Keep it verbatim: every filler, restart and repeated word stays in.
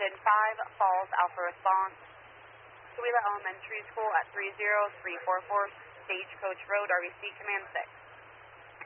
Houston five, Falls Alpha Response. Tooele Elementary School at three zero three four four Stagecoach Road, R B C Command six.